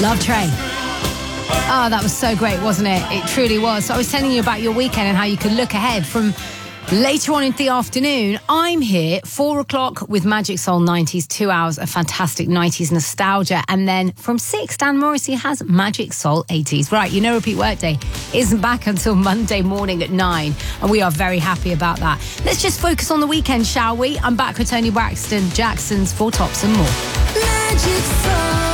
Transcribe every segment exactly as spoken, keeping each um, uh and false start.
Love Train. Oh, that was so great, wasn't it? It truly was. So I was telling you about your weekend and how you could look ahead from later on in the afternoon. I'm here, four o'clock with Magic Soul nineties, two hours of fantastic nineties nostalgia. And then from six, Dan Morrissey has Magic Soul eighties. Right, you know Repeat Workday isn't back until Monday morning at nine. And we are very happy about that. Let's just focus on the weekend, shall we? I'm back with Tony Braxton, Jackson's Four Tops and more. Magic Soul.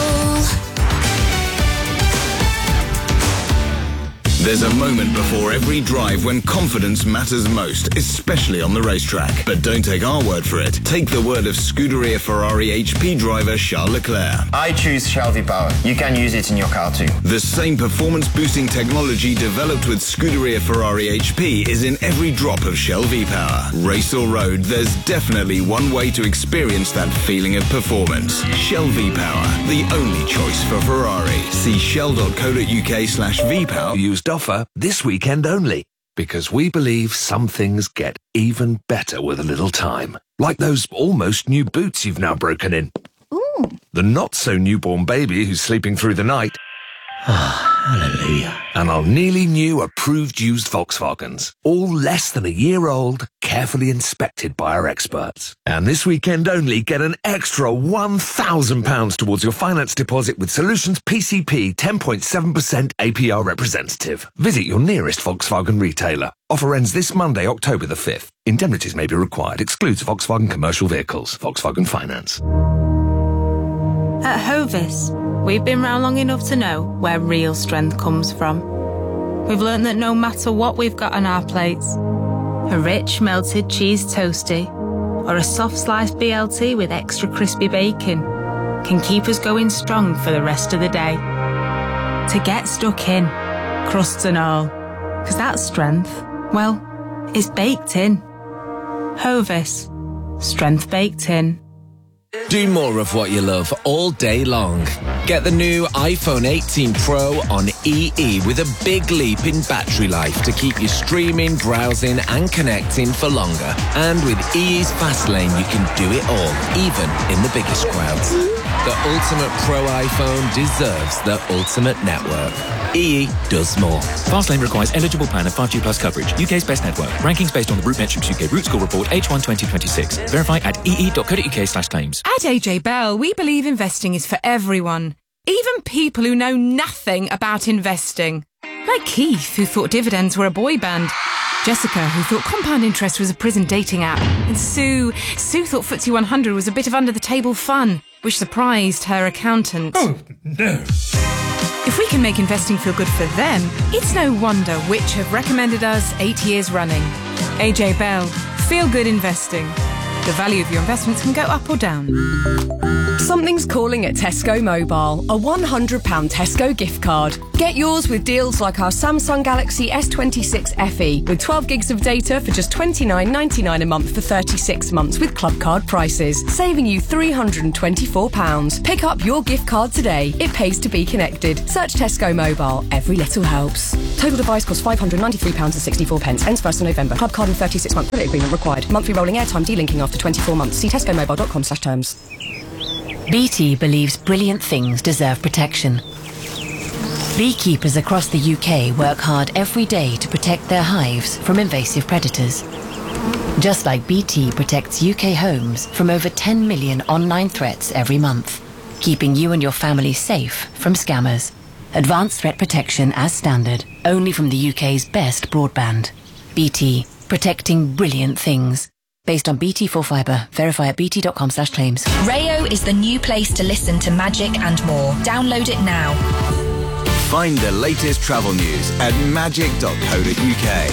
There's a moment before every drive when confidence matters most, especially on the racetrack. But don't take our word for it. Take the word of Scuderia Ferrari H P driver Charles Leclerc. I choose Shell V-Power. You can use it in your car too. The same performance-boosting technology developed with Scuderia Ferrari H P is in every drop of Shell V-Power. Race or road, there's definitely one way to experience that feeling of performance. Shell V-Power, the only choice for Ferrari. See shell.co.uk slash V-Power. Used offer this weekend only, because we believe some things get even better with a little time. Like those almost new boots you've now broken in. Ooh. The not-so-newborn baby who's sleeping through the night. Hallelujah. And our nearly new approved used Volkswagens. All less than a year old, carefully inspected by our experts. And this weekend only, get an extra one thousand pounds towards your finance deposit with Solutions P C P ten point seven percent A P R representative. Visit your nearest Volkswagen retailer. Offer ends this Monday, October the fifth. Indemnities may be required. Excludes Volkswagen commercial vehicles. Volkswagen Finance. At Hovis, we've been round long enough to know where real strength comes from. We've learned that no matter what we've got on our plates, a rich melted cheese toasty or a soft sliced B L T with extra crispy bacon can keep us going strong for the rest of the day. To get stuck in, crusts and all, because that strength, well, is baked in. Hovis, strength baked in. Do more of what you love all day long. Get the new iPhone eighteen Pro on E E with a big leap in battery life to keep you streaming, browsing and connecting for longer. And with E E's Fast Lane, you can do it all, even in the biggest crowds. The ultimate Pro iPhone deserves the ultimate network. E E does more. Fastlane requires eligible plan of five G plus coverage. U K's best network. Rankings based on the RootMetrics U K Root Score Report H one twenty twenty-six. Verify at ee.co.uk slash claims. At A J Bell, we believe investing is for everyone. Even people who know nothing about investing. Like Keith, who thought dividends were a boy band. Jessica, who thought compound interest was a prison dating app. And Sue, Sue thought F T S E one hundred was a bit of under-the-table fun, which surprised her accountant. Oh, no. If we can make investing feel good for them, it's no wonder which have recommended us eight years running. A J Bell, feel good investing. The value of your investments can go up or down. Something's calling at Tesco Mobile. A one hundred pounds Tesco gift card. Get yours with deals like our Samsung Galaxy S twenty-six F E with twelve gigs of data for just twenty-nine ninety-nine a month for thirty-six months with club card prices, saving you three hundred twenty-four pounds. Pick up your gift card today. It pays to be connected. Search Tesco Mobile. Every little helps. Total device costs five hundred ninety-three pounds sixty-four. Ends first of November. Club card and thirty-six month credit agreement required. Monthly rolling airtime delinking after twenty-four months. See tesco mobile dot com slash terms. B T believes brilliant things deserve protection. Beekeepers across the U K work hard every day to protect their hives from invasive predators. Just like B T protects U K homes from over ten million online threats every month, keeping you and your family safe from scammers. Advanced threat protection as standard, only from the U K's best broadband. B T, protecting brilliant things. Based on B T full fibre. Verify at bt.com slash claims. Rayo is the new place to listen to magic and more. Download it now. Find the latest travel news at magic dot co dot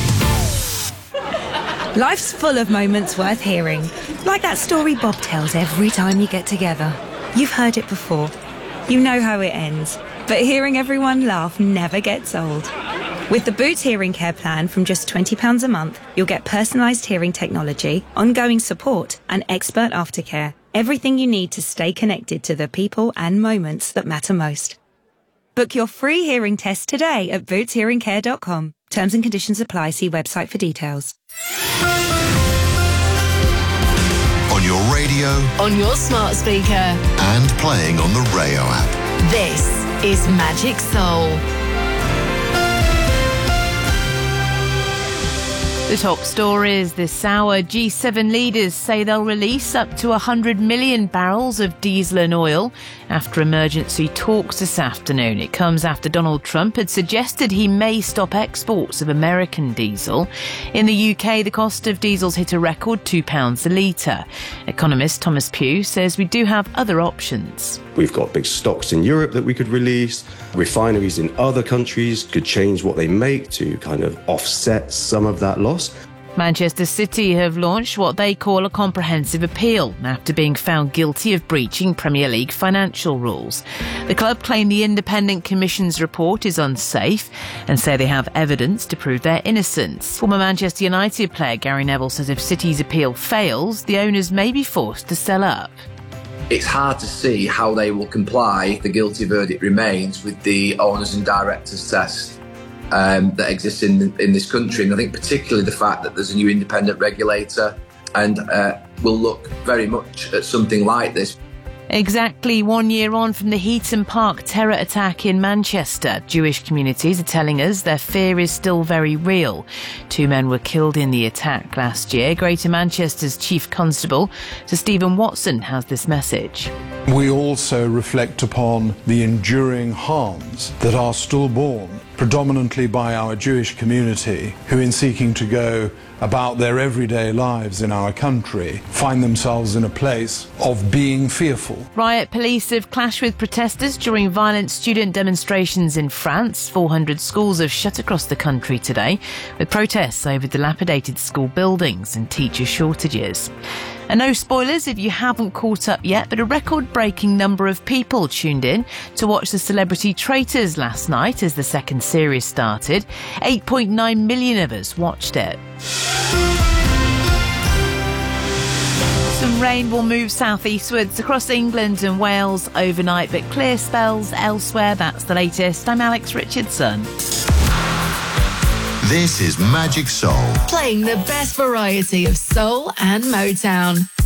uk. Life's full of moments worth hearing. Like that story Bob tells every time you get together. You've heard it before. You know how it ends. But hearing everyone laugh never gets old. With the Boots Hearing Care plan from just twenty pounds a month, you'll get personalised hearing technology, ongoing support and expert aftercare. Everything you need to stay connected to the people and moments that matter most. Book your free hearing test today at boots hearing care dot com. Terms and conditions apply. See website for details. On your radio, on your smart speaker, and playing on the Rayo app. This is Magic Soul. The top stories this hour. G seven leaders say they'll release up to one hundred million barrels of diesel and oil after emergency talks this afternoon. It comes after Donald Trump had suggested he may stop exports of American diesel. In the U K, the cost of diesel's hit a record two pounds a litre. Economist Thomas Pugh says we do have other options. We've got big stocks in Europe that we could release. Refineries in other countries could change what they make to kind of offset some of that loss. Manchester City have launched what they call a comprehensive appeal after being found guilty of breaching Premier League financial rules. The club claim the Independent Commission's report is unsafe and say they have evidence to prove their innocence. Former Manchester United player Gary Neville says if City's appeal fails, the owners may be forced to sell up. It's hard to see how they will comply if the guilty verdict remains with the owners and directors test um, that exists in in this country. And I think particularly the fact that there's a new independent regulator and uh, will look very much at something like this. Exactly one year on from the Heaton Park terror attack in Manchester, Jewish communities are telling us their fear is still very real. Two men were killed in the attack last year. Greater Manchester's Chief Constable, Sir Stephen Watson, has this message. We also reflect upon the enduring harms that are still borne, predominantly by our Jewish community, who in seeking to go about their everyday lives in our country find themselves in a place of being fearful. Riot police have clashed with protesters during violent student demonstrations in France. four hundred schools have shut across the country today, with protests over dilapidated school buildings and teacher shortages. And no spoilers if you haven't caught up yet, but a record-breaking number of people tuned in to watch The Celebrity Traitors last night as the second series started. eight point nine million of us watched it. Some rain will move southeastwards across England and Wales overnight, but clear spells elsewhere. That's the latest. I'm Alex Richardson. This is Magic Soul. Playing the best variety of soul and Motown.